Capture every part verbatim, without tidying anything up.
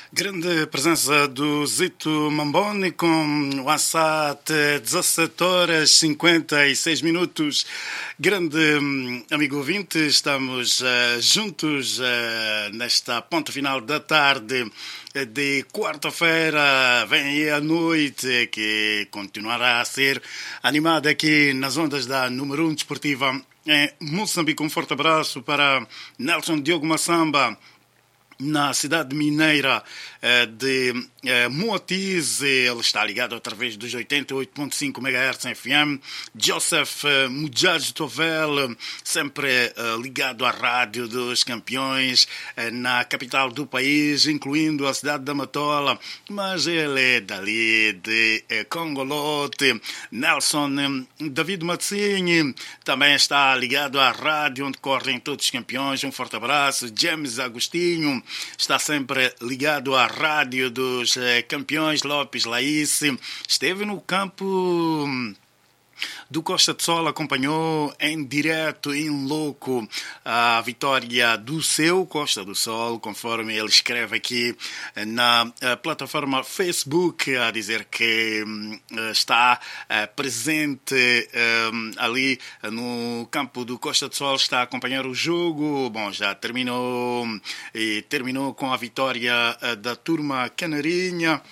Grande presença do Zito Mamboni com o Ansat, dezassete horas e cinquenta e seis minutos. Grande hum, amigo ouvinte, estamos uh, juntos uh, nesta ponta final da tarde de quarta-feira. Vem aí a noite que continuará a ser animada aqui nas ondas da número um desportiva em Moçambique. Um forte abraço para Nelson Diogo Massamba, na cidade mineira de Moatize. Ele está ligado através dos oitenta e oito ponto cinco megahertz em F M. Joseph Mujaj Tovel, sempre ligado à rádio dos campeões na capital do país, incluindo a cidade da Matola, mas ele é dali de Congolote. Nelson David Matsinho também está ligado à rádio onde correm todos os campeões. Um forte abraço. James Agostinho está sempre ligado à rádio dos eh, campeões. Lopes Laísse esteve no campo do Costa de Sol, acompanhou em direto, em loco, a vitória do seu Costa do Sol, conforme ele escreve aqui na plataforma Facebook, a dizer que está presente ali no campo do Costa do Sol, está a acompanhar o jogo. Bom, já terminou e terminou com a vitória da turma canarinha.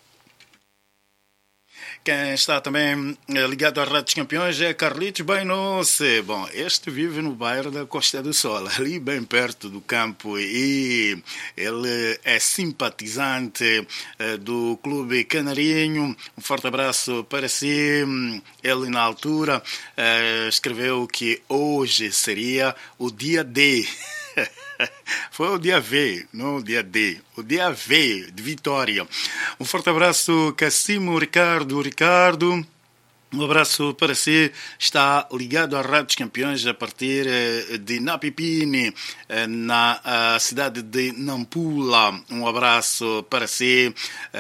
Quem está também ligado à Rádio dos Campeões é Carlitos Bainosse. Bom, este vive no bairro da Costa do Sol, ali bem perto do campo, e ele é simpatizante do Clube Canarinho. Um forte abraço para si. Ele, na altura, escreveu que hoje seria o dia D. Foi o dia V, não o dia D. O dia V de vitória. Um forte abraço, Cassimo Ricardo. Ricardo, um abraço para si. Está ligado à Rádio dos Campeões a partir de Napipini, na cidade de Nampula. Um abraço para si.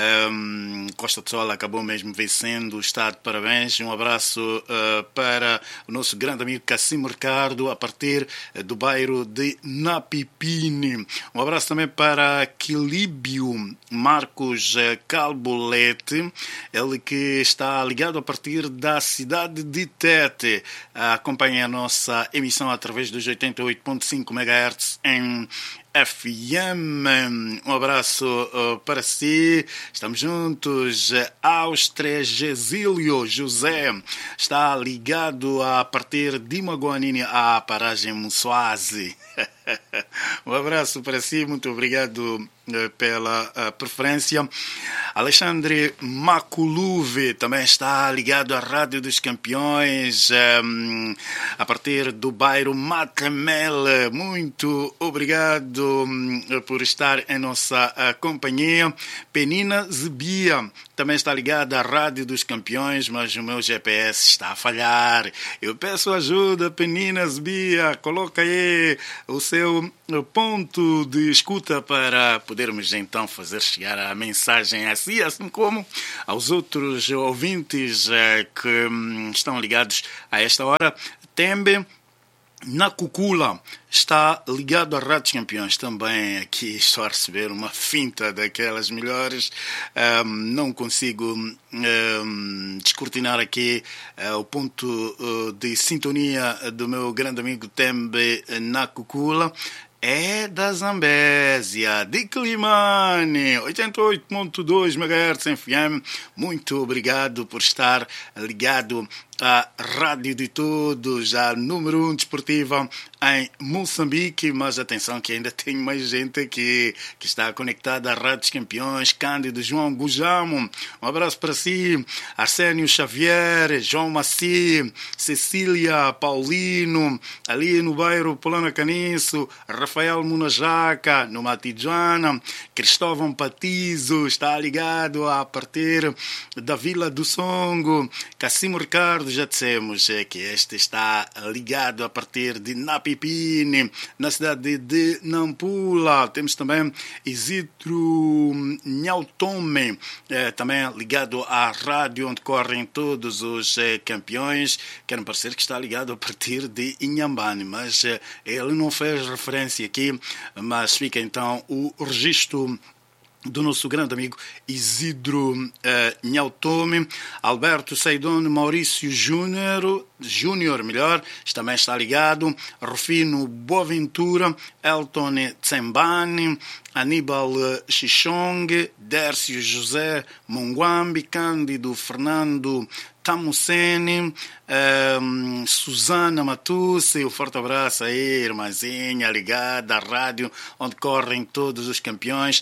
Um, Costa do Sol acabou mesmo vencendo, está de parabéns. Um abraço uh, para o nosso grande amigo Cassimo Ricardo, a partir do bairro de Napipini. Um abraço também para Quilíbio Marcos Calbolete, ele que está ligado a partir da cidade de Tete. Acompanha a nossa emissão através dos oitenta e oito ponto cinco megahertz em F M. Um abraço uh, para si. Estamos juntos. Áustria Gesílio José está ligado a partir de Maguanini à paragem Mussuazi. Um abraço para si. Muito obrigado pela uh, preferência. Alexandre Maculuve também está ligado à Rádio dos Campeões um, a partir do bairro Matamele. Muito obrigado um, por estar em nossa uh, companhia. Penina Zebia também está ligada à Rádio dos Campeões, mas o meu G P S está a falhar. Eu peço ajuda, Penina Zebia. Coloca aí o seu ponto de escuta para podermos então fazer chegar a mensagem assim, assim como aos outros ouvintes eh, que hum, estão ligados a esta hora. Tembe na Cucula está ligado à Rádio dos Campeões também. Aqui estou a receber uma finta daquelas melhores. Um, não consigo um, descortinar aqui uh, o ponto uh, de sintonia do meu grande amigo Tembe na Cucula. É da Zambésia, de Climane, oitenta e oito ponto dois megahertz em F M. Muito obrigado por estar ligado à Rádio de Todos, a número um desportiva em Moçambique. Mas atenção que ainda tem mais gente aqui que está conectada à Rádio dos Campeões. Cândido João Gujamo, um abraço para si. Arsénio Xavier, João Maci, Cecília Paulino, ali no bairro Polana Caniço, Rafael Munajaca, no Matijana. Cristóvão Patizo está ligado a partir da Vila do Songo. Cassimo Ricardo, já dissemos é, que este está ligado a partir de Napipini, na cidade de Nampula. Temos também Isidro Nhautome, é, também ligado à rádio onde correm todos os é, campeões. Quero parecer que está ligado a partir de Inhambane, mas é, ele não fez referência aqui, mas fica então o registro do nosso grande amigo Isidro uh, Nhautome, Alberto Seidone, Maurício Júnior, Júnior melhor, também está ligado, Rufino Boaventura, Elton Tsembani, Aníbal Xixong, Dércio José Munguambi, Cândido Fernando Tamucene, um, Susana Matusse, um forte abraço aí, irmãzinha ligada à rádio, onde correm todos os campeões.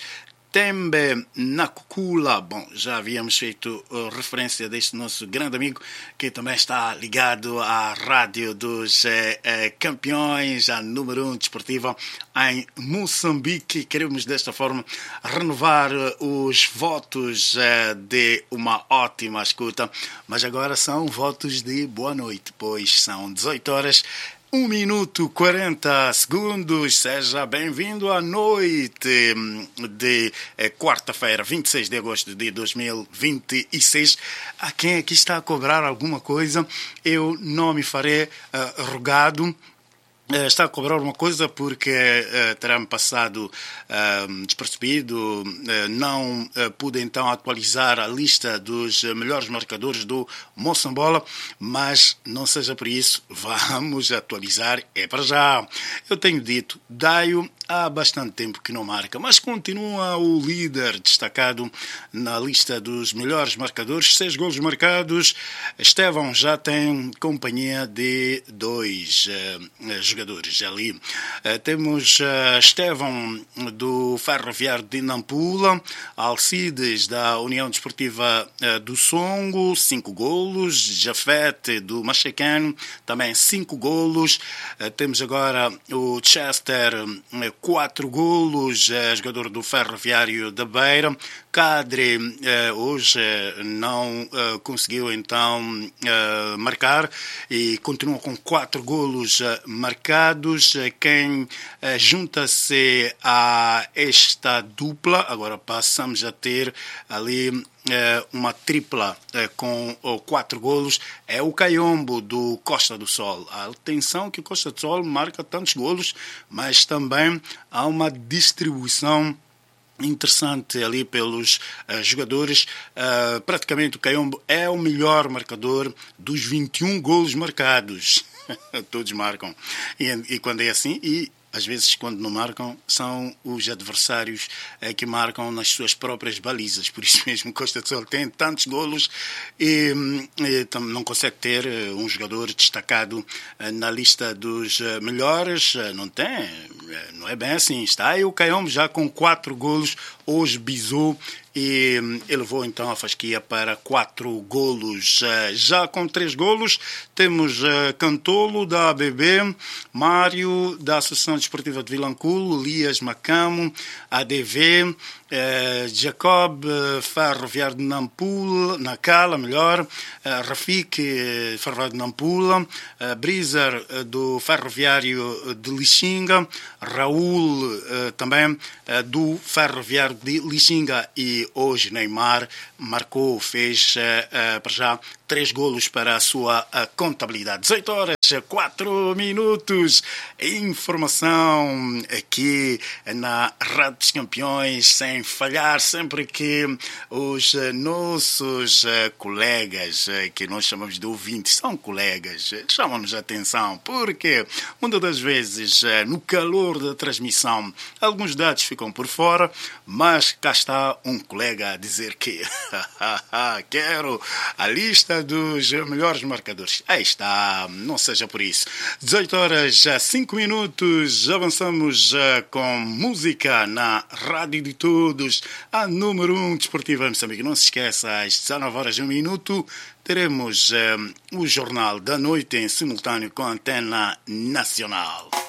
Tembe Nakukula, bom, já havíamos feito uh, referência deste nosso grande amigo que também está ligado à rádio dos uh, uh, campeões, a número um desportiva em Moçambique. Queremos desta forma renovar uh, os votos uh, de uma ótima escuta, mas agora são votos de boa noite, pois são dezoito horas. um minuto e quarenta segundos, seja bem-vindo à noite de quarta-feira, vinte e seis de agosto de dois mil e vinte e seis. A quem aqui está a cobrar alguma coisa, eu não me farei uh, rogado. Uh, está a cobrar uma coisa porque uh, terá-me passado uh, despercebido, uh, não uh, pude então atualizar a lista dos uh, melhores marcadores do Moçambola, mas não seja por isso, vamos atualizar, é para já. Eu tenho dito, Daio há bastante tempo que não marca, mas continua o líder destacado na lista dos melhores marcadores, seis golos marcados. Estevão já tem companhia de dois uh, jogadores ali. Uh, temos uh, Estevão do Ferroviário de Nampula, Alcides da União Desportiva uh, do Songo, cinco golos, Jafete do Machecano, também cinco golos. Uh, temos agora o Chester, uh, quatro golos, uh, jogador do Ferroviário da Beira. Cadre uh, hoje uh, não uh, conseguiu então uh, marcar e continua com quatro golos uh, marcados. Uh, quem uh, junta-se a esta dupla, agora passamos a ter ali uh, uma tripla uh, com uh, quatro golos, é o Caiombo do Costa do Sol. Atenção que o Costa do Sol marca tantos golos, mas também há uma distribuição interessante ali pelos uh, jogadores. Uh, praticamente o Caiombo é o melhor marcador dos vinte e um golos marcados. Todos marcam. E, e quando é assim, e às vezes quando não marcam, são os adversários uh, que marcam nas suas próprias balizas. Por isso mesmo Costa do Sol tem tantos golos e, e não consegue ter uh, um jogador destacado uh, na lista dos uh, melhores. Uh, não tem, uh, não é bem assim. Está aí o Caiombo já com quatro golos, hoje bisou e elevou então a fasquia para quatro golos. Já com três golos temos Cantolo da A B B, Mário da Associação Desportiva de Vilanculo, Lias Macamo, A D V, eh, Jacob Ferroviário de Nampula, Nacala melhor, eh, Rafik Ferroviário de Nampula, eh, Brizer eh, do Ferroviário de Lixinga, Raul eh, também eh, do Ferroviário de Lixinga. E hoje Neymar marcou, fez uh, uh, para já três golos para a sua uh, contabilidade. dezoito horas, quatro minutos. Informação aqui na Rádio dos Campeões, sem falhar, sempre que os uh, nossos uh, colegas, uh, que nós chamamos de ouvintes, são colegas, uh, chamam-nos a atenção, porque muitas das vezes, uh, no calor da transmissão, alguns dados ficam por fora, mas cá está um colega a dizer que quero a lista dos melhores marcadores. Aí está, não seja por isso. dezoito horas, cinco minutos, avançamos com música na Rádio de Todos, a número um desportiva em Moçambique. Não se esqueça, às dezanove horas e um minuto, teremos uh, o Jornal da Noite em simultâneo com a Antena Nacional.